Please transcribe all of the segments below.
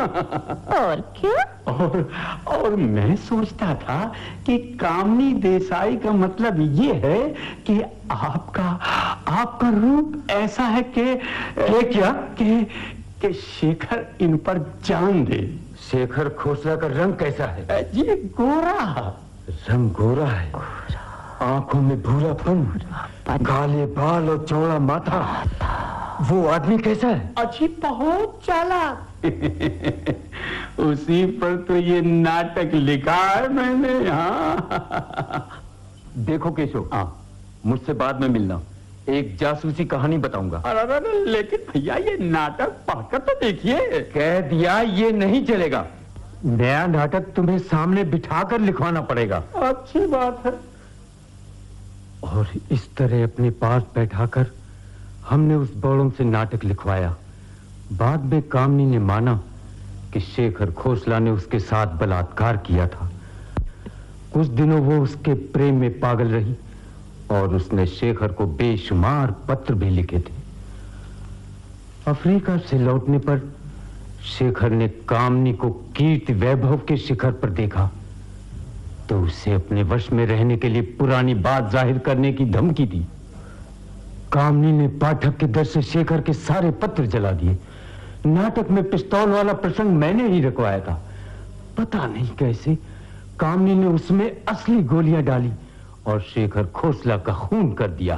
और क्या? और मैं सोचता था कि कामनी देसाई का मतलब ये है कि आपका रूप ऐसा है कि क्या कि शेखर इन पर जान दे। शेखर खोसला का रंग कैसा है? ये गोरा। रंग गोरा है, आंखों में भूरापन, काले बाल और चौड़ा माथा। वो आदमी कैसा है? अच्छी, बहुत चालाक। उसी पर तो ये नाटक लिखा है मैंने। हाँ देखो केशव, मुझसे बाद में मिलना, एक जासूसी कहानी बताऊंगा। अरे लेकिन भैया ये नाटक पढ़कर तो देखिए। कह दिया ये नहीं चलेगा, नया नाटक तुम्हें सामने बिठाकर लिखवाना पड़ेगा। अच्छी बात है। और इस तरह अपने पास बैठाकर हमने उस बौड़ों से नाटक लिखवाया। बाद में कामनी ने माना कि शेखर खोसला ने उसके साथ बलात्कार किया था। कुछ दिनों वो उसके प्रेम में पागल रही और उसने शेखर को बेशुमार पत्र भी लिखे थे। अफ्रीका से लौटने पर शेखर ने कामनी को कीर्ति वैभव के शिखर पर देखा तो उसे अपने वश में रहने के लिए पुरानी बात जाहिर करने की धमकी दी। कामनी ने पाठक के डर से शेखर के सारे पत्र जला दिए। नाटक में पिस्तौल वाला प्रसंग मैंने ही रखवाया था। पता नहीं कैसे कामनी ने उसमें असली गोलियां डाली और शेखर खोसला का खून कर दिया।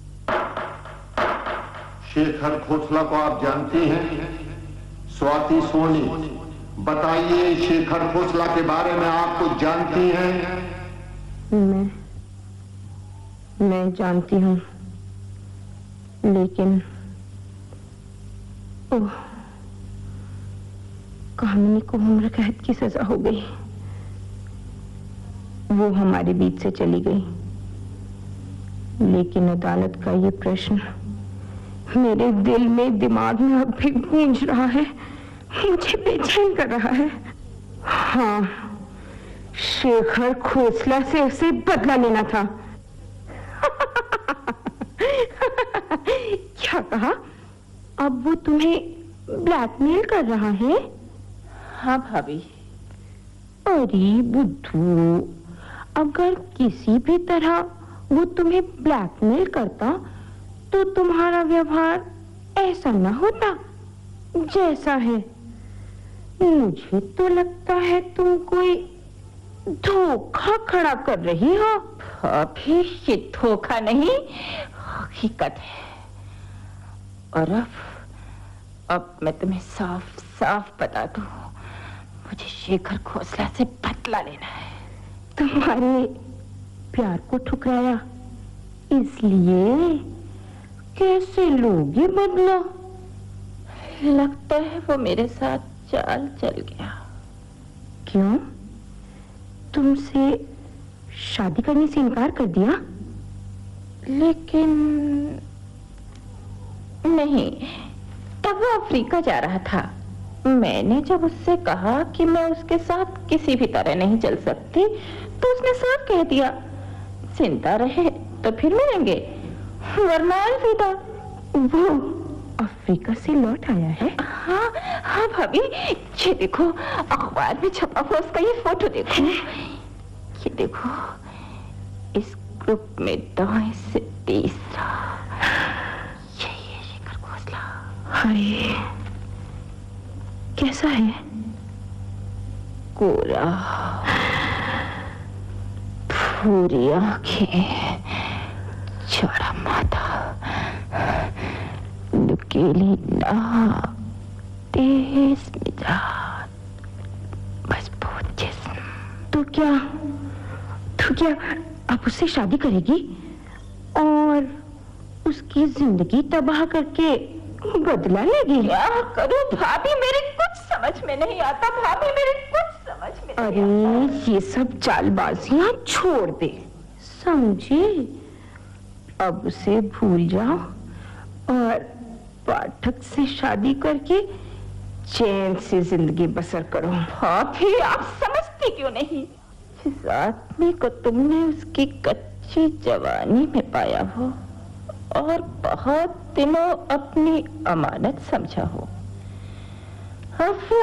शेखर खोसला को आप जानती हैं? स्वाति सोनी, बताइए शेखर खोसला के बारे में आप कुछ जानती हैं? मैं जानती हूँ, लेकिन कामिनी को उम्र कैद की सजा हो गई। वो हमारे बीच से चली गई, लेकिन अदालत का ये प्रश्न मेरे दिल में, दिमाग में अब भी गूंज रहा है, मुझे बेचैन कर रहा है। हाँ, शेखर खोसला से उसे बदला लेना था। क्या कहा? अब वो तुम्हें ब्लैकमेल कर रहा है? हाँ भाभी। अरे बुद्धू, अगर किसी भी तरह वो तुम्हें ब्लैकमेल करता तो तुम्हारा व्यवहार ऐसा न होता जैसा है। मुझे तो लगता है तुम कोई धोखा खड़ा कर रही हो। भाभी, ये धोखा नहीं, हकीकत है। और अब मैं तुम्हें साफ साफ बता दूं, मुझे शेखर खोसला से बदला लेना है। तुम्हारे प्यार को ठुकराया इसलिए? कैसे लोगे बदला? लगता है वो मेरे साथ चाल चल गया। क्यों? तुमसे शादी करने से इनकार कर दिया? लेकिन नहीं, तब वो अफ्रीका जा रहा था। मैंने जब उससे कहा कि मैं उसके साथ किसी भी तरह नहीं चल सकती, तो उसने साफ कह दिया, जिंदा रहे तो फिर मिलेंगे, वरना अलविदा। वो अफ्रीका से लौट आया है? हाँ हाँ भाभी, ये देखो अखबार में छपा हुआ उसका ये फोटो देखो। ये देखो, इस ग्रुप में दाएं से तीसरा, यही है शेखर खोसला। हाय, कैसा है? गोरा, भूरी आंखें, चौड़ा माथा, नुकीली नाक, तेज मिजाज, मजबूत जिस्म। तो क्या अब उससे शादी करेगी और उसकी जिंदगी तबाह करके बदला लेगी? क्या करूं भाभी, मेरे कुछ समझ में नहीं आता। भाभी, मेरे कुछ समझ में नहीं आता। अरे ये सब चालबाजियां छोड़ दे, समझी? अब उसे भूल जाओ और पाठक से शादी करके चैन से जिंदगी बसर करो। भाभी, आप समझती क्यों नहीं? जिस आदमी को तुमने उसकी कच्ची जवानी में पाया हो और बहुत दिनों अपनी अमानत समझा हो,